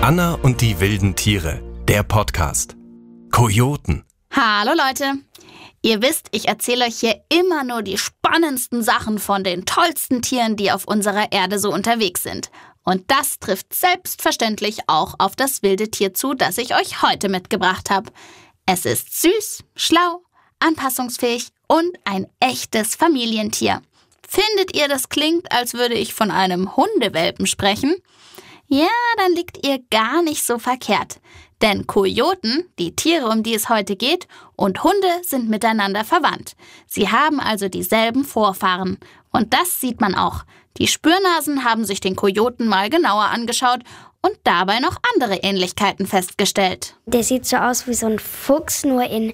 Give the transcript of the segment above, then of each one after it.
Anna und die wilden Tiere, der Podcast. Kojoten. Hallo Leute. Ihr wisst, ich erzähle euch hier immer nur die spannendsten Sachen von den tollsten Tieren, die auf unserer Erde so unterwegs sind. Und das trifft selbstverständlich auch auf das wilde Tier zu, das ich euch heute mitgebracht habe. Es ist süß, schlau, anpassungsfähig und ein echtes Familientier. Findet ihr, das klingt, als würde ich von einem Hundewelpen sprechen? Ja, dann liegt ihr gar nicht so verkehrt. Denn Kojoten, die Tiere, um die es heute geht, und Hunde sind miteinander verwandt. Sie haben also dieselben Vorfahren. Und das sieht man auch. Die Spürnasen haben sich den Kojoten mal genauer angeschaut und dabei noch andere Ähnlichkeiten festgestellt. Der sieht so aus wie so ein Fuchs, nur in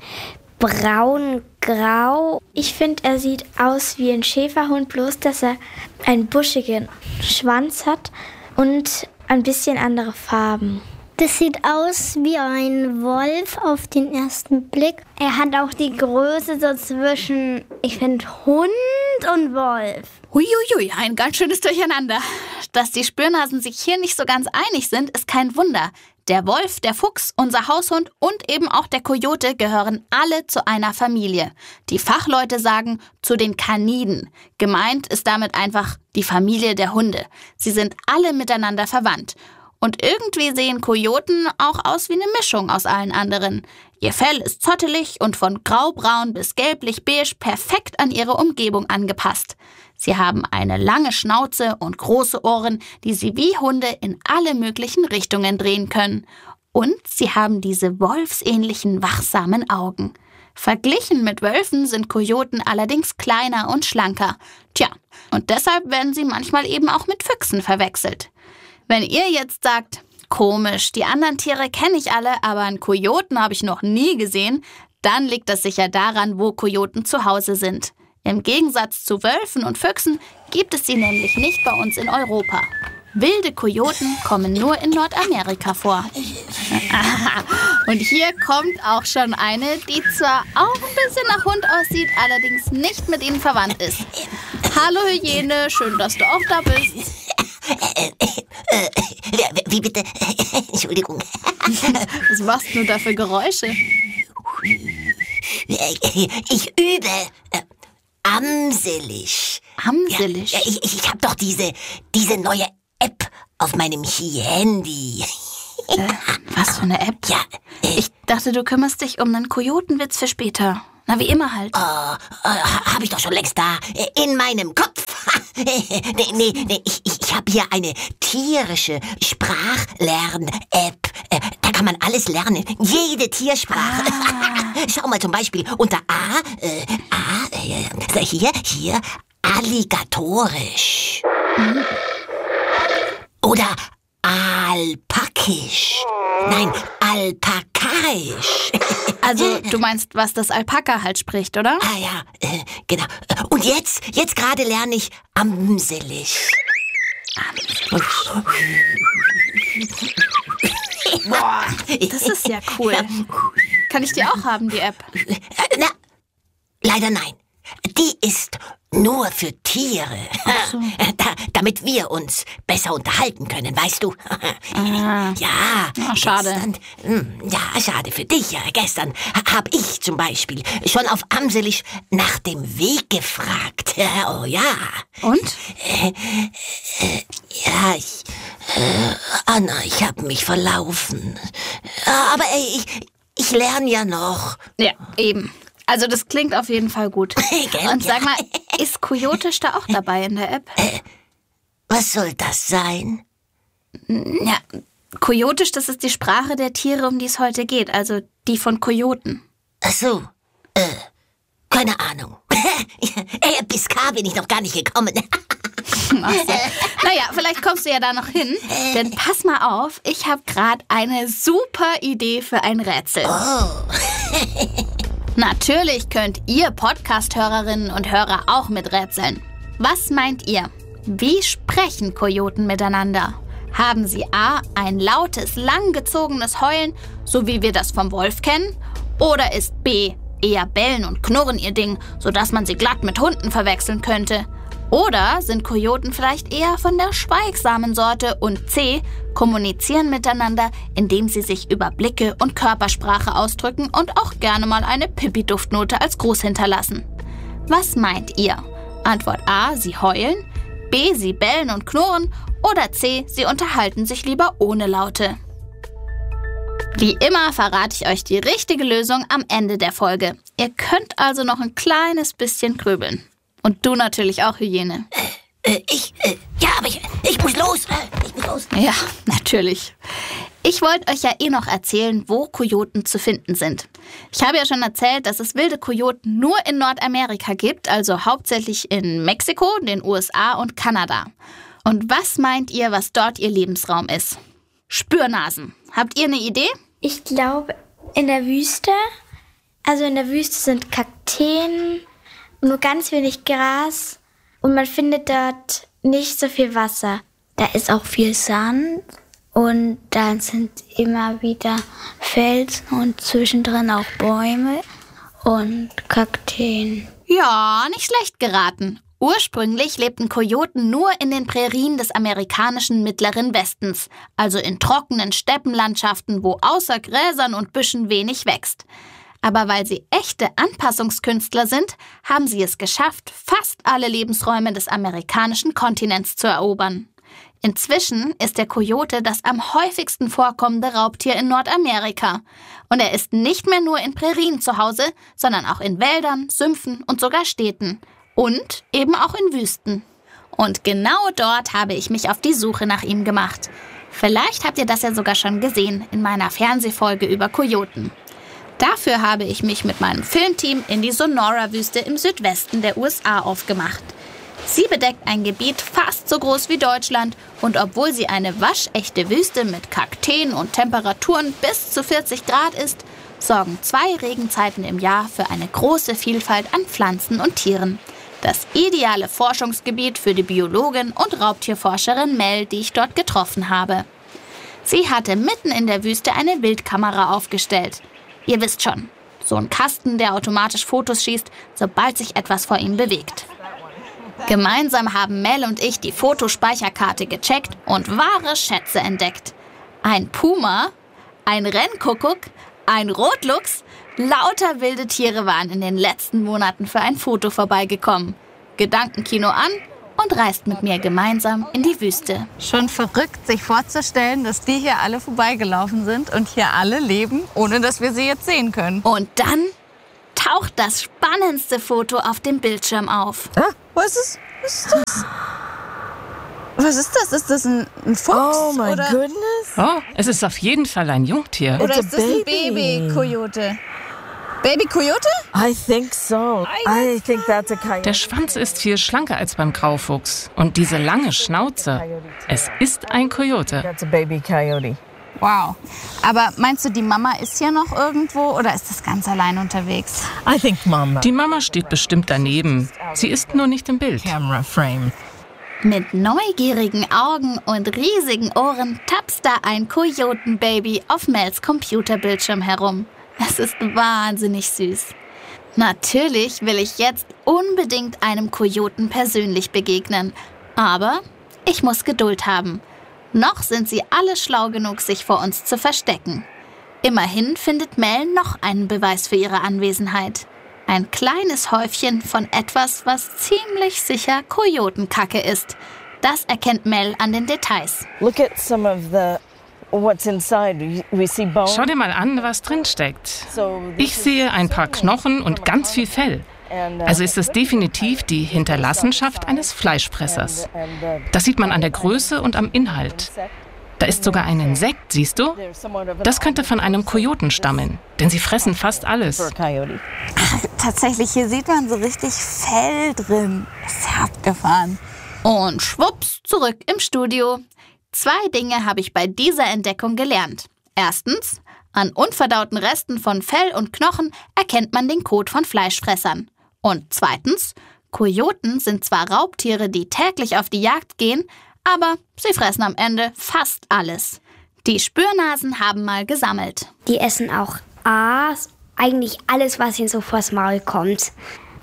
braun-grau. Ich finde, er sieht aus wie ein Schäferhund, bloß dass er einen buschigen Schwanz hat und ein bisschen andere Farben. Das sieht aus wie ein Wolf auf den ersten Blick. Er hat auch die Größe so zwischen, ich finde, Hund und Wolf. Huiuiui, ein ganz schönes Durcheinander. Dass die Spürnasen sich hier nicht so ganz einig sind, ist kein Wunder. Der Wolf, der Fuchs, unser Haushund und eben auch der Kojote gehören alle zu einer Familie. Die Fachleute sagen zu den Kaniden. Gemeint ist damit einfach die Familie der Hunde. Sie sind alle miteinander verwandt. Und irgendwie sehen Kojoten auch aus wie eine Mischung aus allen anderen. Ihr Fell ist zottelig und von graubraun bis gelblich-beige perfekt an ihre Umgebung angepasst. Sie haben eine lange Schnauze und große Ohren, die sie wie Hunde in alle möglichen Richtungen drehen können. Und sie haben diese wolfsähnlichen, wachsamen Augen. Verglichen mit Wölfen sind Kojoten allerdings kleiner und schlanker. Tja, und deshalb werden sie manchmal eben auch mit Füchsen verwechselt. Wenn ihr jetzt sagt, komisch, die anderen Tiere kenne ich alle, aber einen Kojoten habe ich noch nie gesehen, dann liegt das sicher daran, wo Kojoten zu Hause sind. Im Gegensatz zu Wölfen und Füchsen gibt es sie nämlich nicht bei uns in Europa. Wilde Kojoten kommen nur in Nordamerika vor. Und hier kommt auch schon eine, die zwar auch ein bisschen nach Hund aussieht, allerdings nicht mit ihnen verwandt ist. Hallo Hyäne, schön, dass du auch da bist. Wie bitte? Entschuldigung. Was machst du da für Geräusche? Ich übe. Amselig. Amselig? Ja, ich habe doch diese neue App auf meinem Handy. Was für eine App? Ja. Ich dachte, du kümmerst dich um einen Kojotenwitz für später. Na, wie immer halt. Habe ich doch schon längst da. In meinem Kopf. Nee, ich habe hier eine tierische Sprachlern-App. Da kann man alles lernen. Jede Tiersprache. Schau mal zum Beispiel unter hier, alligatorisch. Oder alpakisch. Nein, alpakaisch. Also, du meinst, was das Alpaka halt spricht, oder? Ah ja, genau. Und jetzt gerade lerne ich amselig. Boah, das ist ja cool. Kann ich die auch haben, die App? Na, leider nein. Die ist nur für Tiere. Ach so. Damit wir uns besser unterhalten können, weißt du? Ja. Ach, schade. Schade für dich. Ja, gestern habe ich zum Beispiel schon auf Amselig nach dem Weg gefragt. Oh ja. Und? Anna, ich habe mich verlaufen. Aber ich lerne ja noch. Ja, eben. Also das klingt auf jeden Fall gut. Gell? Und sag mal, ist Kojotisch da auch dabei in der App? Was soll das sein? Ja, Kojotisch, das ist die Sprache der Tiere, um die es heute geht. Also die von Kojoten. Ach so, keine Ahnung. Bis K bin ich noch gar nicht gekommen. Ach so. Naja, vielleicht kommst du ja da noch hin. Denn pass mal auf, ich habe gerade eine super Idee für ein Rätsel. Natürlich könnt ihr Podcast-Hörerinnen und Hörer auch miträtseln. Was meint ihr? Wie sprechen Kojoten miteinander? Haben sie A, ein lautes, langgezogenes Heulen, so wie wir das vom Wolf kennen? Oder ist B, eher Bellen und Knurren ihr Ding, sodass man sie glatt mit Hunden verwechseln könnte? Oder sind Kojoten vielleicht eher von der schweigsamen Sorte? Und C, kommunizieren miteinander, indem sie sich über Blicke und Körpersprache ausdrücken und auch gerne mal eine Pipi-Duftnote als Gruß hinterlassen. Was meint ihr? Antwort A, sie heulen, B, sie bellen und knurren oder C, sie unterhalten sich lieber ohne Laute. Wie immer verrate ich euch die richtige Lösung am Ende der Folge. Ihr könnt also noch ein kleines bisschen grübeln. Und du natürlich auch, Hyäne. Aber ich muss los. Ja, natürlich. Ich wollte euch ja noch erzählen, wo Kojoten zu finden sind. Ich habe ja schon erzählt, dass es wilde Kojoten nur in Nordamerika gibt, also hauptsächlich in Mexiko, den USA und Kanada. Und was meint ihr, was dort ihr Lebensraum ist? Spürnasen. Habt ihr eine Idee? Ich glaube, in der Wüste. Also in der Wüste sind Kakteen, nur ganz wenig Gras und man findet dort nicht so viel Wasser. Da ist auch viel Sand und dann sind immer wieder Felsen und zwischendrin auch Bäume und Kakteen. Ja, nicht schlecht geraten. Ursprünglich lebten Kojoten nur in den Prärien des amerikanischen Mittleren Westens, also in trockenen Steppenlandschaften, wo außer Gräsern und Büschen wenig wächst. Aber weil sie echte Anpassungskünstler sind, haben sie es geschafft, fast alle Lebensräume des amerikanischen Kontinents zu erobern. Inzwischen ist der Kojote das am häufigsten vorkommende Raubtier in Nordamerika. Und er ist nicht mehr nur in Prärien zu Hause, sondern auch in Wäldern, Sümpfen und sogar Städten. Und eben auch in Wüsten. Und genau dort habe ich mich auf die Suche nach ihm gemacht. Vielleicht habt ihr das ja sogar schon gesehen in meiner Fernsehfolge über Kojoten. Dafür habe ich mich mit meinem Filmteam in die Sonora-Wüste im Südwesten der USA aufgemacht. Sie bedeckt ein Gebiet fast so groß wie Deutschland und obwohl sie eine waschechte Wüste mit Kakteen und Temperaturen bis zu 40 Grad ist, sorgen 2 Regenzeiten im Jahr für eine große Vielfalt an Pflanzen und Tieren. Das ideale Forschungsgebiet für die Biologin und Raubtierforscherin Mel, die ich dort getroffen habe. Sie hatte mitten in der Wüste eine Wildkamera aufgestellt. Ihr wisst schon, so ein Kasten, der automatisch Fotos schießt, sobald sich etwas vor ihm bewegt. Gemeinsam haben Mel und ich die Fotospeicherkarte gecheckt und wahre Schätze entdeckt. Ein Puma, ein Rennkuckuck, ein Rotluchs, lauter wilde Tiere waren in den letzten Monaten für ein Foto vorbeigekommen. Gedankenkino an und reist mit mir gemeinsam in die Wüste. Schon verrückt, sich vorzustellen, dass die hier alle vorbeigelaufen sind und hier alle leben, ohne dass wir sie jetzt sehen können. Und dann taucht das spannendste Foto auf dem Bildschirm auf. Was ist das? Was ist das? Ist das ein Fuchs? Oh my goodness. Oh, es ist auf jeden Fall ein Jungtier. Oder ist das ein Baby-Kojote? Baby-Kojote? I think so. I think that's a coyote. Der Schwanz ist viel schlanker als beim Graufuchs. Und diese lange Schnauze. Es ist ein Kojote. That's a baby coyote. Wow. Aber meinst du, die Mama ist hier noch irgendwo oder ist das ganz allein unterwegs? I think Mama. Die Mama steht bestimmt daneben. Sie ist nur nicht im Bild. Camera frame. Mit neugierigen Augen und riesigen Ohren tapst da ein Kojotenbaby auf Mels Computerbildschirm herum. Es ist wahnsinnig süß. Natürlich will ich jetzt unbedingt einem Kojoten persönlich begegnen. Aber ich muss Geduld haben. Noch sind sie alle schlau genug, sich vor uns zu verstecken. Immerhin findet Mel noch einen Beweis für ihre Anwesenheit. Ein kleines Häufchen von etwas, was ziemlich sicher Kojotenkacke ist. Das erkennt Mel an den Details. Look at some of what's inside. We see bones. Schau dir mal an, was drin steckt. Ich sehe ein paar Knochen und ganz viel Fell. Also ist es definitiv die Hinterlassenschaft eines Fleischfressers. Das sieht man an der Größe und am Inhalt. Da ist sogar ein Insekt, siehst du? Das könnte von einem Kojoten stammen, denn sie fressen fast alles. Tatsächlich, hier sieht man so richtig Fell drin. Ist ja abgefahren. Und schwupps, zurück im Studio. 2 Dinge habe ich bei dieser Entdeckung gelernt. Erstens, an unverdauten Resten von Fell und Knochen erkennt man den Kot von Fleischfressern. Und zweitens, Kojoten sind zwar Raubtiere, die täglich auf die Jagd gehen, aber sie fressen am Ende fast alles. Die Spürnasen haben mal gesammelt. Die essen auch eigentlich alles, was ihnen so vors Maul kommt.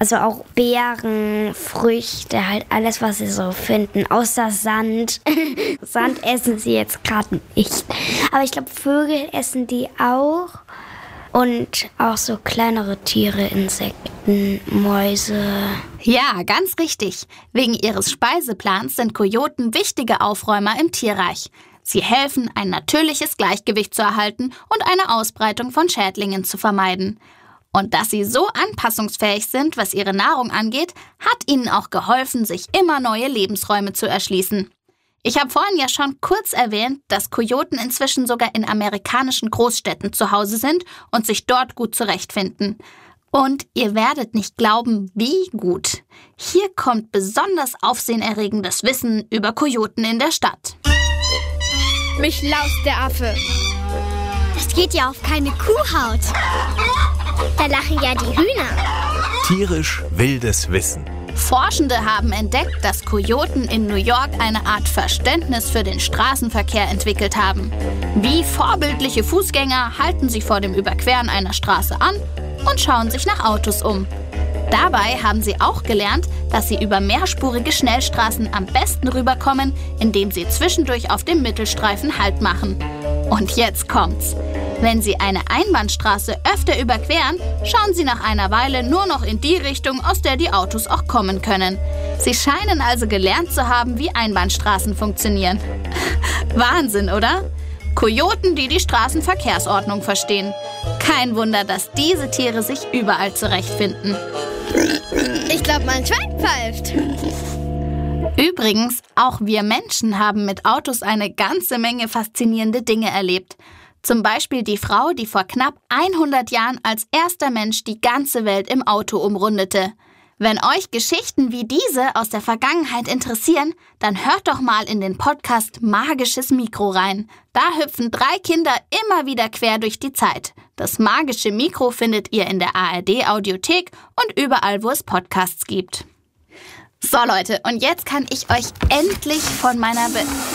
Also auch Beeren, Früchte, halt alles, was sie so finden. Außer Sand. Sand essen sie jetzt gerade nicht. Aber ich glaube, Vögel essen die auch. Und auch so kleinere Tiere, Insekten, Mäuse. Ja, ganz richtig. Wegen ihres Speiseplans sind Kojoten wichtige Aufräumer im Tierreich. Sie helfen, ein natürliches Gleichgewicht zu erhalten und eine Ausbreitung von Schädlingen zu vermeiden. Und dass sie so anpassungsfähig sind, was ihre Nahrung angeht, hat ihnen auch geholfen, sich immer neue Lebensräume zu erschließen. Ich habe vorhin ja schon kurz erwähnt, dass Kojoten inzwischen sogar in amerikanischen Großstädten zu Hause sind und sich dort gut zurechtfinden. Und ihr werdet nicht glauben, wie gut. Hier kommt besonders aufsehenerregendes Wissen über Kojoten in der Stadt. Mich laust der Affe. Das geht ja auf keine Kuhhaut. Da lachen ja die Hühner. Tierisch wildes Wissen. Forschende haben entdeckt, dass Kojoten in New York eine Art Verständnis für den Straßenverkehr entwickelt haben. Wie vorbildliche Fußgänger halten sie vor dem Überqueren einer Straße an und schauen sich nach Autos um. Dabei haben sie auch gelernt, dass sie über mehrspurige Schnellstraßen am besten rüberkommen, indem sie zwischendurch auf dem Mittelstreifen Halt machen. Und jetzt kommt's. Wenn sie eine Einbahnstraße öfter überqueren, schauen sie nach einer Weile nur noch in die Richtung, aus der die Autos auch kommen können. Sie scheinen also gelernt zu haben, wie Einbahnstraßen funktionieren. Wahnsinn, oder? Kojoten, die die Straßenverkehrsordnung verstehen. Kein Wunder, dass diese Tiere sich überall zurechtfinden. Ich glaube, mein Schwein pfeift. Übrigens, auch wir Menschen haben mit Autos eine ganze Menge faszinierende Dinge erlebt. Zum Beispiel die Frau, die vor knapp 100 Jahren als erster Mensch die ganze Welt im Auto umrundete. Wenn euch Geschichten wie diese aus der Vergangenheit interessieren, dann hört doch mal in den Podcast Magisches Mikro rein. Da hüpfen 3 Kinder immer wieder quer durch die Zeit. Das magische Mikro findet ihr in der ARD-Audiothek und überall, wo es Podcasts gibt. So Leute, und jetzt kann ich euch endlich von meiner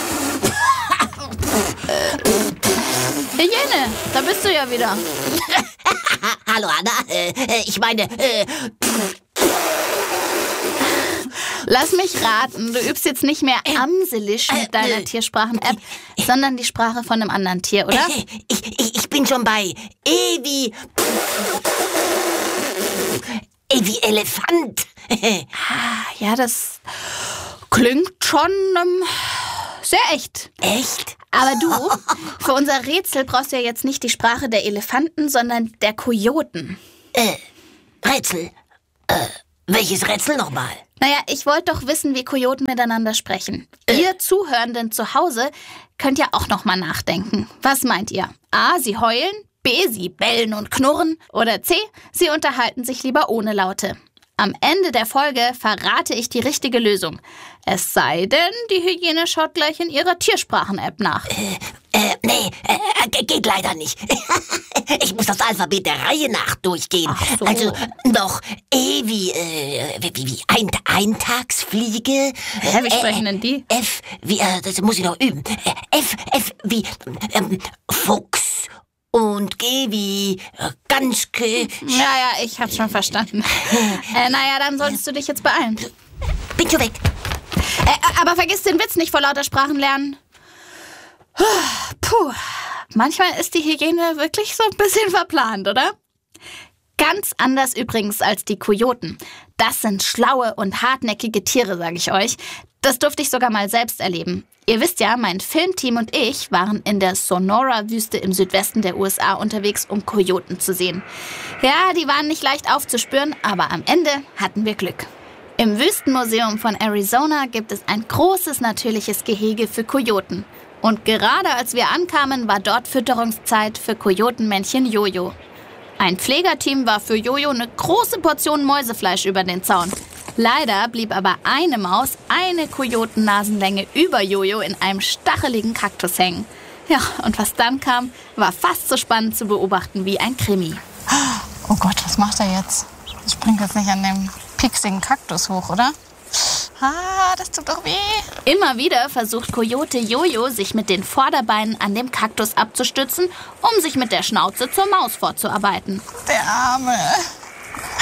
Hyäne, da bist du ja wieder. Hallo Anna, ich meine... Lass mich raten, du übst jetzt nicht mehr Amselisch mit deiner Tiersprachen-App, sondern die Sprache von einem anderen Tier, oder? Ich bin schon bei wie Elefant. Ja, das klingt schon sehr echt. Echt? Aber du, für unser Rätsel brauchst du ja jetzt nicht die Sprache der Elefanten, sondern der Kojoten. Rätsel? Welches Rätsel nochmal? Naja, ich wollte doch wissen, wie Kojoten miteinander sprechen. Ihr Zuhörenden zu Hause könnt ja auch noch mal nachdenken. Was meint ihr? A, sie heulen, B, sie bellen und knurren oder C, sie unterhalten sich lieber ohne Laute. Am Ende der Folge verrate ich die richtige Lösung. Es sei denn, die Hyäne schaut gleich in ihrer Tiersprachen-App nach. Nee, geht leider nicht. Ich muss das Alphabet der Reihe nach durchgehen. Ach so. Also noch wie Eintagsfliege. Ja, wie sprechen denn die? F wie, das muss ich noch üben. F wie Fuchs. Und G wie Ganske. Ja, ich hab's schon verstanden. Naja, dann solltest du dich jetzt beeilen. Bin schon weg. Aber vergiss den Witz nicht vor lauter Sprachen lernen. Puh, manchmal ist die Hyäne wirklich so ein bisschen verplant, oder? Ganz anders übrigens als die Kojoten. Das sind schlaue und hartnäckige Tiere, sage ich euch. Das durfte ich sogar mal selbst erleben. Ihr wisst ja, mein Filmteam und ich waren in der Sonora-Wüste im Südwesten der USA unterwegs, um Kojoten zu sehen. Ja, die waren nicht leicht aufzuspüren, aber am Ende hatten wir Glück. Im Wüstenmuseum von Arizona gibt es ein großes natürliches Gehege für Kojoten. Und gerade als wir ankamen, war dort Fütterungszeit für Kojotenmännchen Jojo. Ein Pflegerteam war für Jojo eine große Portion Mäusefleisch über den Zaun. Leider blieb aber eine Maus eine Kojotennasenlänge über Jojo in einem stacheligen Kaktus hängen. Ja, und was dann kam, war fast so spannend zu beobachten wie ein Krimi. Oh Gott, was macht er jetzt? Ich springe jetzt nicht an dem pieksigen Kaktus hoch, oder? Das tut doch weh. Immer wieder versucht Kojote Jojo, sich mit den Vorderbeinen an dem Kaktus abzustützen, um sich mit der Schnauze zur Maus vorzuarbeiten. Der Arme.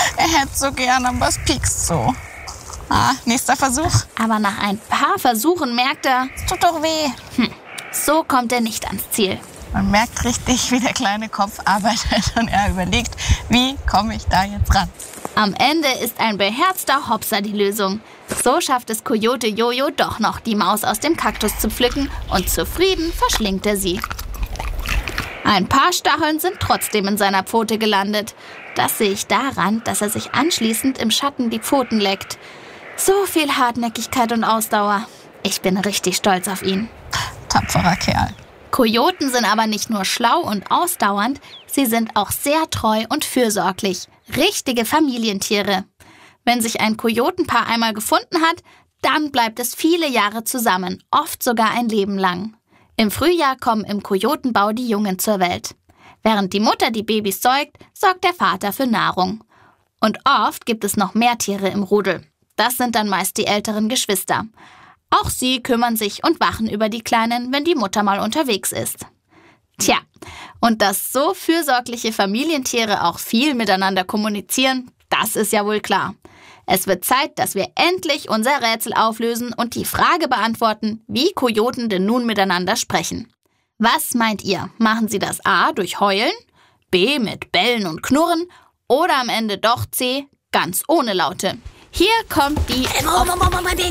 Er hätte so gern, aber es piekst so. Nächster Versuch. Aber nach ein paar Versuchen merkt er, Es tut doch weh. so kommt er nicht ans Ziel. Man merkt richtig, wie der kleine Kopf arbeitet und er überlegt, wie komme ich da jetzt ran? Am Ende ist ein beherzter Hopser die Lösung. So schafft es Coyote Jojo doch noch, die Maus aus dem Kaktus zu pflücken und zufrieden verschlingt er sie. Ein paar Stacheln sind trotzdem in seiner Pfote gelandet. Das sehe ich daran, dass er sich anschließend im Schatten die Pfoten leckt. So viel Hartnäckigkeit und Ausdauer. Ich bin richtig stolz auf ihn. Tapferer Kerl. Kojoten sind aber nicht nur schlau und ausdauernd, sie sind auch sehr treu und fürsorglich. Richtige Familientiere. Wenn sich ein Kojotenpaar einmal gefunden hat, dann bleibt es viele Jahre zusammen, oft sogar ein Leben lang. Im Frühjahr kommen im Kojotenbau die Jungen zur Welt. Während die Mutter die Babys säugt, sorgt der Vater für Nahrung. Und oft gibt es noch mehr Tiere im Rudel. Das sind dann meist die älteren Geschwister. Auch sie kümmern sich und wachen über die Kleinen, wenn die Mutter mal unterwegs ist. Tja, und dass so fürsorgliche Familientiere auch viel miteinander kommunizieren, das ist ja wohl klar. Es wird Zeit, dass wir endlich unser Rätsel auflösen und die Frage beantworten, wie Kojoten denn nun miteinander sprechen. Was meint ihr? Machen sie das A durch Heulen, B mit Bellen und Knurren oder am Ende doch C ganz ohne Laute? Hier kommt die... Moment,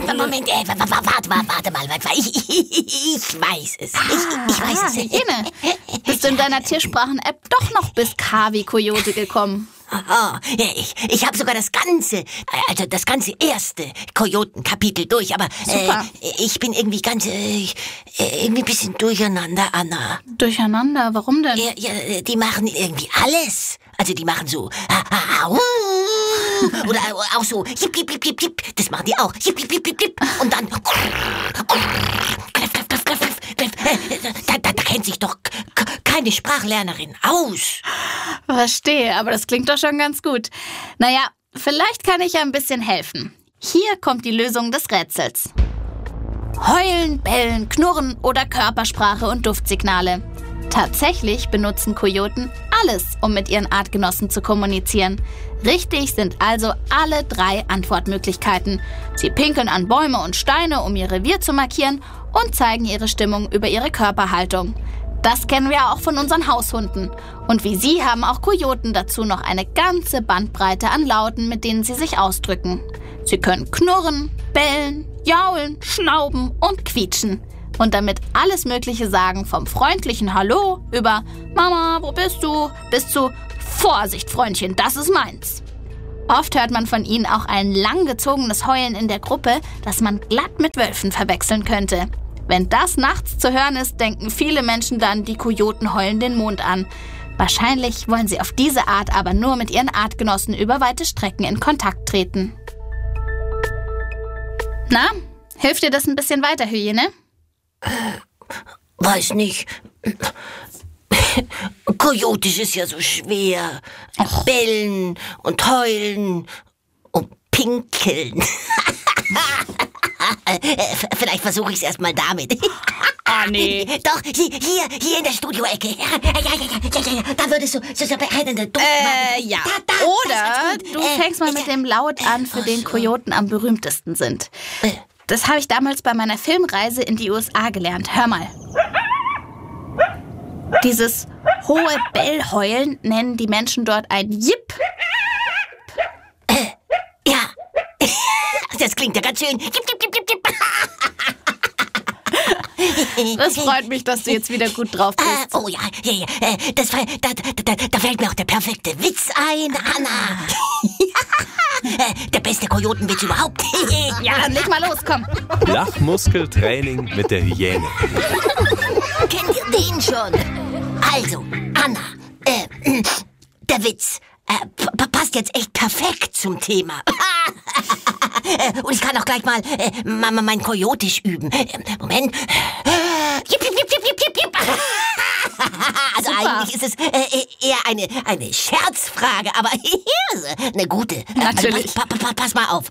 warte mal. Ich weiß es. Ich weiß es. Hyäne. Bist du in deiner Tiersprachen-App doch noch bis K wie Coyote gekommen? Ich habe sogar das ganze erste Kojoten-Kapitel durch, aber ich bin irgendwie ein bisschen durcheinander, Anna. Durcheinander? Warum denn? Ja, die machen irgendwie alles. Also die machen so oder auch so jip, jip, jip, jip, jip. Das machen die auch. Jip, jip, jip, jip, jip. Und dann da kennt sich doch keine Sprachlernerin aus. Verstehe, aber das klingt doch schon ganz gut. Naja, vielleicht kann ich ja ein bisschen helfen. Hier kommt die Lösung des Rätsels. Heulen, bellen, knurren oder Körpersprache und Duftsignale. Tatsächlich benutzen Kojoten alles, um mit ihren Artgenossen zu kommunizieren. Richtig sind also alle 3 Antwortmöglichkeiten. Sie pinkeln an Bäume und Steine, um ihr Revier zu markieren und zeigen ihre Stimmung über ihre Körperhaltung. Das kennen wir auch von unseren Haushunden. Und wie sie haben auch Kojoten dazu noch eine ganze Bandbreite an Lauten, mit denen sie sich ausdrücken. Sie können knurren, bellen, jaulen, schnauben und quietschen. Und damit alles Mögliche sagen, vom freundlichen Hallo über Mama, wo bist du, bis zu Vorsicht, Freundchen, das ist meins. Oft hört man von ihnen auch ein langgezogenes Heulen in der Gruppe, das man glatt mit Wölfen verwechseln könnte. Wenn das nachts zu hören ist, denken viele Menschen dann, die Kojoten heulen den Mond an. Wahrscheinlich wollen sie auf diese Art aber nur mit ihren Artgenossen über weite Strecken in Kontakt treten. Na, hilft dir das ein bisschen weiter, Hyäne? Weiß nicht. Kojotisch ist ja so schwer. Bellen und heulen und pinkeln. Vielleicht versuche ich es erst mal damit. Nee. Doch, hier in der Studioecke. Ja. Da würdest du so beeindende Duft machen. Ja. Oder du fängst mal mit dem Laut an, für den Kojoten am berühmtesten sind. Das habe ich damals bei meiner Filmreise in die USA gelernt. Hör mal. Dieses hohe Bellheulen nennen die Menschen dort ein Jip. Ja. Das klingt ja ganz schön. Jip, jip, jip, jip, jip. Das freut mich, dass du jetzt wieder gut drauf bist. Oh ja. Da fällt mir auch der perfekte Witz ein, Anna. Der beste Kojotenwitz überhaupt. Ja, dann leg mal los, komm. Lachmuskeltraining mit der Hyäne. Kennt ihr den schon? Also, Anna, der Witz passt jetzt echt perfekt zum Thema. Und ich kann auch gleich mal mein Kojotisch üben. Moment. Jip, jip, jip, jip, jip, jip. Also Super. eigentlich ist es eher eine Scherzfrage, aber eine gute. Natürlich. Pass mal auf.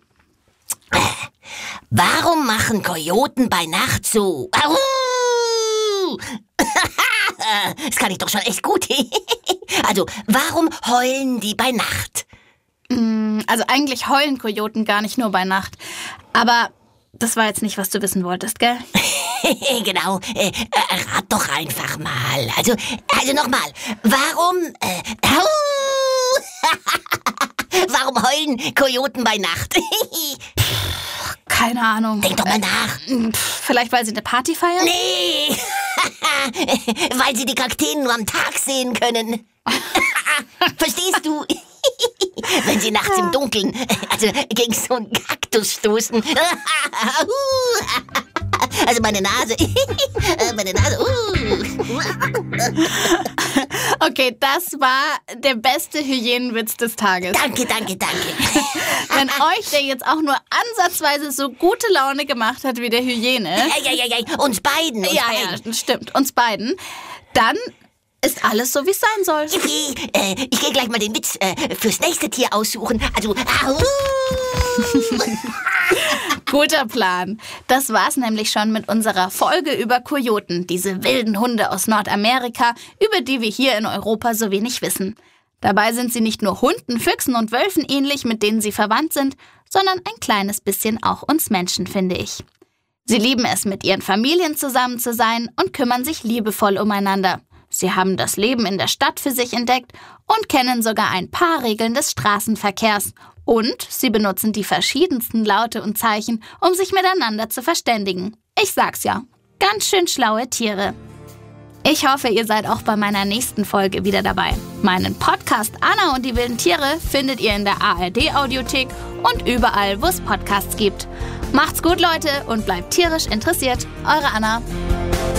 Warum machen Kojoten bei Nacht so? Das kann ich doch schon echt gut. Also, warum heulen die bei Nacht? Also eigentlich heulen Kojoten gar nicht nur bei Nacht. Aber das war jetzt nicht, was du wissen wolltest, gell? Genau, rat doch einfach mal. Also nochmal, warum heulen Kojoten bei Nacht? Keine Ahnung. Denk doch mal nach. Vielleicht, weil sie eine Party feiern? Nee, weil sie die Kakteen nur am Tag sehen können. Verstehst du? Wenn sie nachts im Dunkeln gegen so einen Kaktus stoßen. Also meine Nase. Okay, das war der beste Hyänenwitz des Tages. Danke. Wenn euch der jetzt auch nur ansatzweise so gute Laune gemacht hat wie der Hyäne. Ja, uns beiden. Ja, stimmt, uns beiden. Dann ist alles so, wie es sein soll. Yippie, ich gehe gleich mal den Witz fürs nächste Tier aussuchen. Also, Guter Plan. Das war's nämlich schon mit unserer Folge über Kojoten, diese wilden Hunde aus Nordamerika, über die wir hier in Europa so wenig wissen. Dabei sind sie nicht nur Hunden, Füchsen und Wölfen ähnlich, mit denen sie verwandt sind, sondern ein kleines bisschen auch uns Menschen, finde ich. Sie lieben es, mit ihren Familien zusammen zu sein und kümmern sich liebevoll umeinander. Sie haben das Leben in der Stadt für sich entdeckt und kennen sogar ein paar Regeln des Straßenverkehrs. Und sie benutzen die verschiedensten Laute und Zeichen, um sich miteinander zu verständigen. Ich sag's ja, ganz schön schlaue Tiere. Ich hoffe, ihr seid auch bei meiner nächsten Folge wieder dabei. Meinen Podcast Anna und die wilden Tiere findet ihr in der ARD-Audiothek und überall, wo es Podcasts gibt. Macht's gut, Leute, und bleibt tierisch interessiert. Eure Anna.